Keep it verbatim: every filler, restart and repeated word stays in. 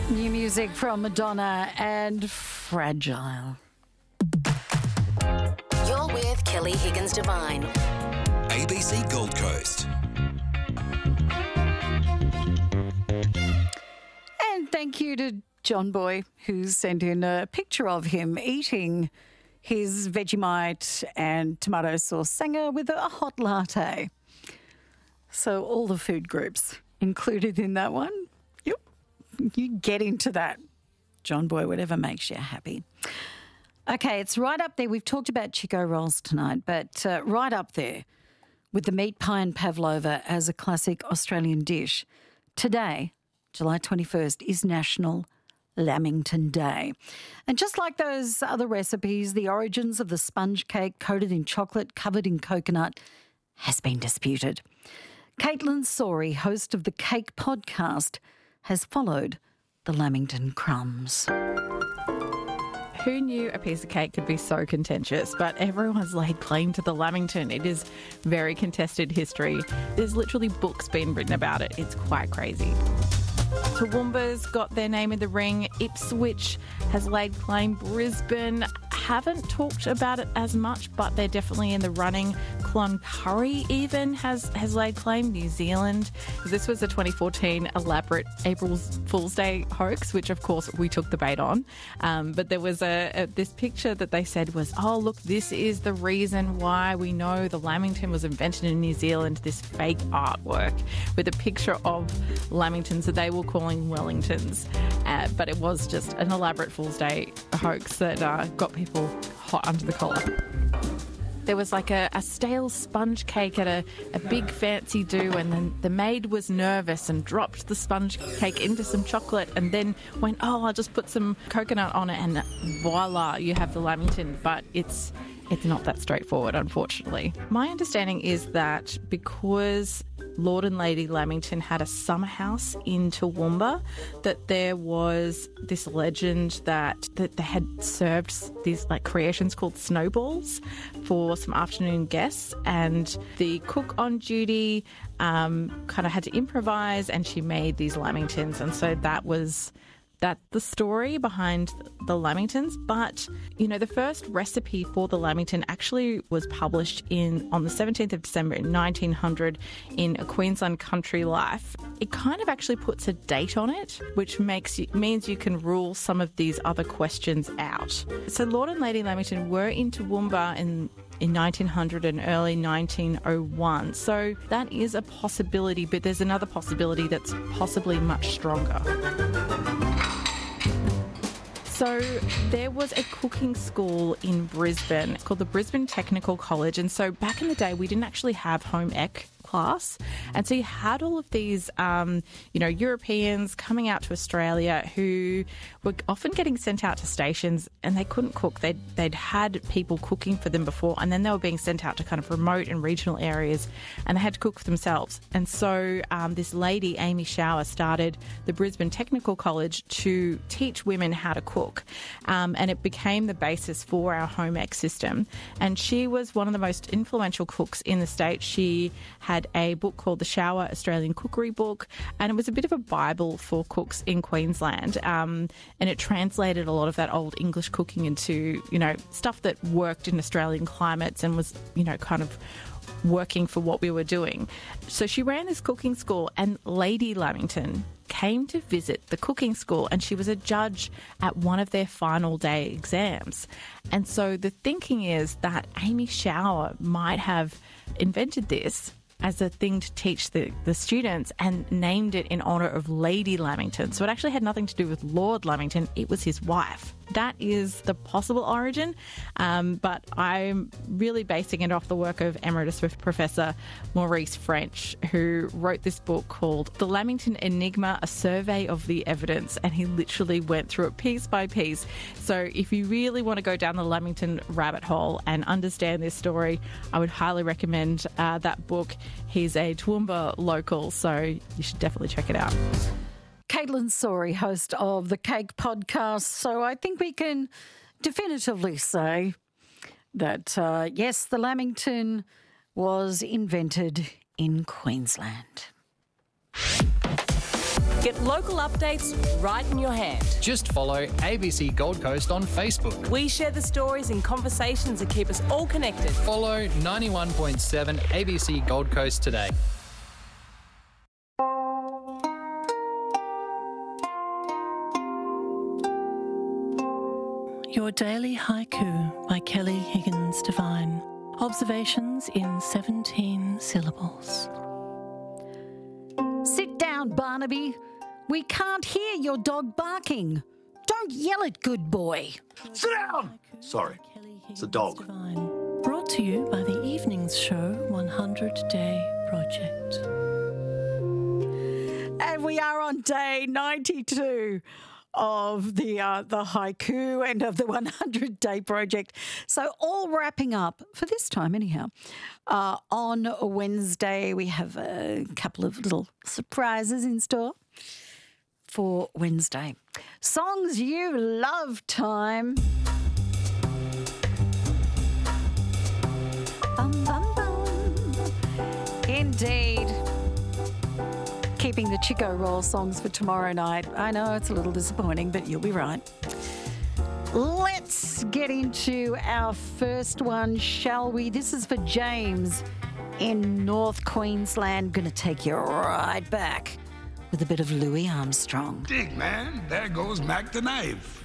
New music from Madonna and Fragile. You're with Kelly Higgins Devine. A B C Gold Coast. And thank you to John Boy, who sent in a picture of him eating his Vegemite and tomato sauce sanger with a hot latte. So all the food groups included in that one. Yep, you get into that, John Boy, whatever makes you happy. Okay, it's right up there. We've talked about Chico rolls tonight, but uh, right up there with the meat pie and pavlova as a classic Australian dish. Today, July twenty-first, is National Lamington Day. And just like those other recipes, the origins of the sponge cake coated in chocolate, covered in coconut, has been disputed. Caitlin Sori, host of the Cake Podcast, has followed the Lamington crumbs. Who knew a piece of cake could be so contentious? But everyone's laid claim to the Lamington. It is very contested history. There's literally books being written about it. It's quite crazy. Toowoomba's got their name in the ring. Ipswich has laid claim. Brisbane haven't talked about it as much, but they're definitely in the running. Clonpurry even has, has laid claim. New Zealand. This was a twenty fourteen elaborate April Fool's Day hoax, which of course we took the bait on. Um, but there was a, a this picture that they said was, oh look, this is the reason why we know the Lamington was invented in New Zealand. This fake artwork with a picture of Lamingtons that they were calling Wellingtons, uh, but it was just an elaborate Fool's Day hoax that uh, got people hot under the collar. There was like a, a stale sponge cake at a, a big fancy do, and then the maid was nervous and dropped the sponge cake into some chocolate and then went, oh, I'll just put some coconut on it, and voila, you have the Lamington. But it's it's not that straightforward, unfortunately. My understanding is that because Lord and Lady Lamington had a summer house in Toowoomba, that there was this legend that, that they had served these like creations called snowballs for some afternoon guests, and the cook on duty um, kind of had to improvise, and she made these Lamingtons, and so that was that's the story behind the Lamingtons. But, you know, the first recipe for the Lamington actually was published in on the seventeenth of December in nineteen hundred in a Queensland Country Life. It kind of actually puts a date on it, which makes you, means you can rule some of these other questions out. So Lord and Lady Lamington were in Toowoomba in in nineteen hundred and early nineteen oh one. So that is a possibility, but there's another possibility that's possibly much stronger. So there was a cooking school in Brisbane called the Brisbane Technical College. And so back in the day, we didn't actually have home ec class. And so you had all of these, um, you know, Europeans coming out to Australia who were often getting sent out to stations and they couldn't cook. They'd, they'd had people cooking for them before, and then they were being sent out to kind of remote and regional areas, and they had to cook for themselves. And so um, this lady, Amy Shower, started the Brisbane Technical College to teach women how to cook. Um, and it became the basis for our home ec system. And she was one of the most influential cooks in the state. She had a book called The Shower Australian Cookery Book, and it was a bit of a Bible for cooks in Queensland. Um, and it translated a lot of that old English cooking into, you know, stuff that worked in Australian climates and was, you know, kind of working for what we were doing. So she ran this cooking school, and Lady Lamington came to visit the cooking school, and she was a judge at one of their final day exams. And so the thinking is that Amy Shower might have invented this as a thing to teach the, the students and named it in honour of Lady Lamington. So it actually had nothing to do with Lord Lamington, it was his wife. That is the possible origin, um, but I'm really basing it off the work of Emeritus Professor Maurice French, who wrote this book called The Lamington Enigma, A Survey of the Evidence, and he literally went through it piece by piece. So if you really want to go down the Lamington rabbit hole and understand this story, I would highly recommend uh, that book. He's a Toowoomba local, so you should definitely check it out. Caitlin Sori, host of the Cake Podcast. So I think we can definitively say that, uh, yes, the Lamington was invented in Queensland. Get local updates right in your hand. Just follow A B C Gold Coast on Facebook. We share the stories and conversations that keep us all connected. Follow ninety-one point seven A B C Gold Coast today. Your Daily Haiku by Kelly Higgins Devine. Observations in seventeen syllables. Sit down, Barnaby. We can't hear your dog barking. Don't yell it, good boy. Sit down! Sorry, it's a dog. Devine. Brought to you by the Evenings Show one hundred Day Project. And we are on day ninety-two of the uh, the haiku and of the one hundred Day Project. So all wrapping up for this time anyhow. Uh, on Wednesday, we have a couple of little surprises in store for Wednesday. Songs you love time. Bum, bum, bum. Indeed. Keeping the Chico Roll songs for tomorrow night. I know it's a little disappointing, but you'll be right. Let's get into our first one, shall we? This is for James in North Queensland. Going to take you right back with a bit of Louis Armstrong. Dig, man. There goes Mac the Knife.